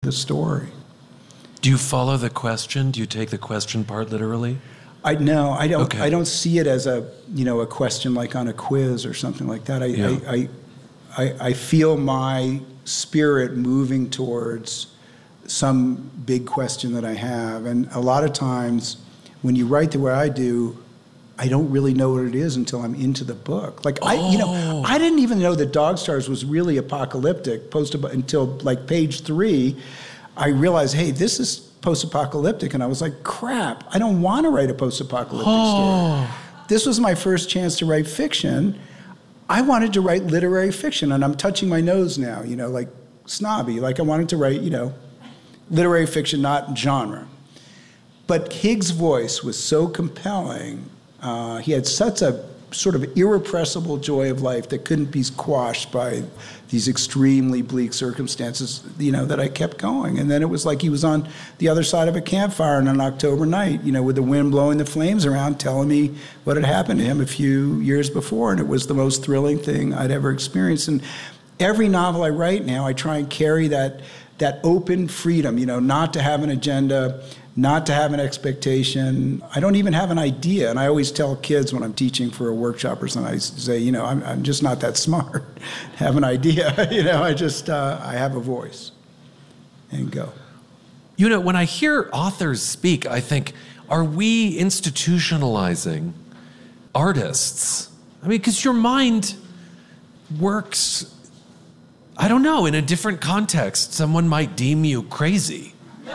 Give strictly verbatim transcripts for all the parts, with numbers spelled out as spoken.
the story. Do you follow the question? Do you take the question part literally? I no, I don't. Okay. I don't see it as a you know a question like on a quiz or something like that. I Yeah. I, I, I I feel my spirit moving towards some big question that I have, and a lot of times when you write the way I do, I don't really know what it is until I'm into the book. Like I, you know, I didn't even know that Dog Stars was really apocalyptic post until like page three. I realized, hey, this is post-apocalyptic, and I was like, crap, I don't want to write a post-apocalyptic Oh. story. This was my first chance to write fiction. I wanted to write literary fiction, and I'm touching my nose now, you know, like snobby. Like I wanted to write, you know, literary fiction, not genre. But Hig's voice was so compelling. Uh, he had such a sort of irrepressible joy of life that couldn't be quashed by these extremely bleak circumstances, you know, that I kept going. And then it was like he was on the other side of a campfire on an October night, you know, with the wind blowing the flames around, telling me what had happened to him a few years before. And it was the most thrilling thing I'd ever experienced. And every novel I write now, I try and carry that that open freedom, you know, not to have an agenda, not to have an expectation. I don't even have an idea. And I always tell kids when I'm teaching for a workshop or something, I say, you know, I'm, I'm just not that smart. Have an idea. you know, I just, uh, I have a voice. And go. You know, when I hear authors speak, I think, are we institutionalizing artists? I mean, because your mind works, I don't know, in a different context. Someone might deem you crazy.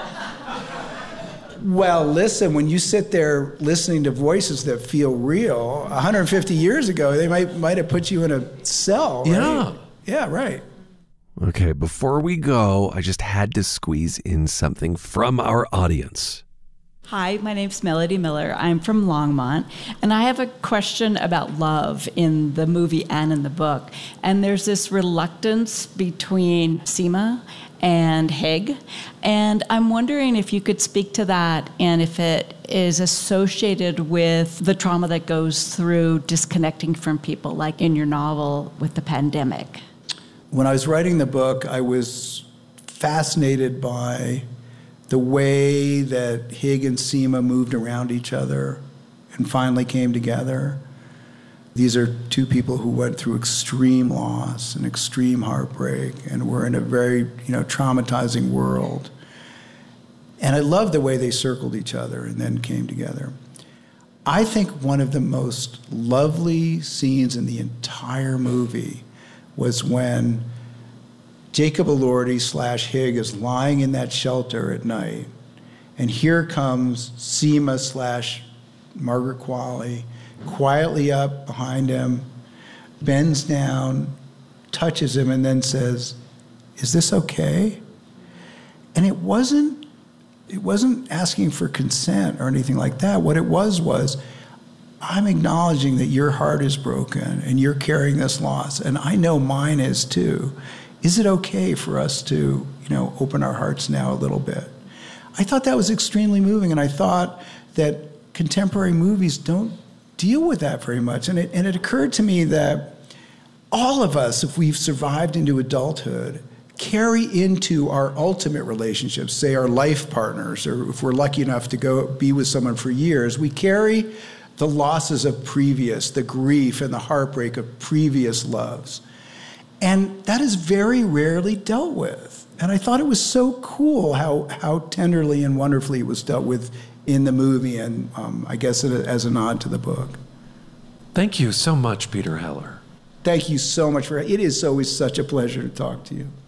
Well, listen, when you sit there listening to voices that feel real, one hundred fifty years ago, they might might have put you in a cell, right? Yeah. Yeah, right. Okay, before we go, I just had to squeeze in something from our audience. Hi, my name's Melody Miller. I'm from Longmont, and I have a question about love in the movie and in the book. And there's this reluctance between Seema and Hig, and I'm wondering if you could speak to that and if it is associated with the trauma that goes through disconnecting from people, like in your novel with the pandemic. When I was writing the book, I was fascinated by the way that Hig and Seema moved around each other and finally came together. These are two people who went through extreme loss and extreme heartbreak and were in a very, you know, traumatizing world. And I love the way they circled each other and then came together. I think one of the most lovely scenes in the entire movie was when Jacob Elordi slash Hig is lying in that shelter at night, and here comes Seema slash Margaret Qualley, quietly up behind him, bends down, touches him, and then says, "Is this okay?" And it wasn't, it wasn't asking for consent or anything like that. What it was was, I'm acknowledging that your heart is broken and you're carrying this loss, and I know mine is too. Is it okay for us to, you know, open our hearts now a little bit? I thought that was extremely moving, and I thought that contemporary movies don't deal with that very much. And it, and it occurred to me that all of us, if we've survived into adulthood, carry into our ultimate relationships, say our life partners, or if we're lucky enough to go be with someone for years, we carry the losses of previous, the grief and the heartbreak of previous loves. And that is very rarely dealt with. And I thought it was so cool how, how tenderly and wonderfully it was dealt with in the movie, and um, I guess it, as a nod to the book. Thank you so much, Peter Heller. Thank you so much for it. It is always such a pleasure to talk to you.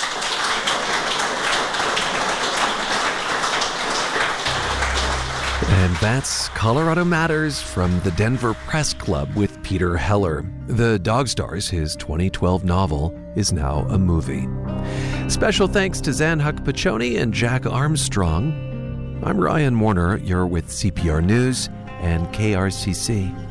And that's Colorado Matters from the Denver Press Club with Peter Heller. The Dog Stars, his twenty twelve novel, is now a movie. Special thanks to Zan Huck-Pachoni and Jack Armstrong. I'm Ryan Warner. You're with C P R News and K R C C.